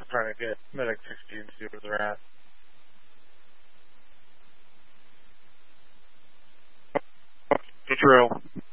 trying to get Medic 60 and see where they're at. True.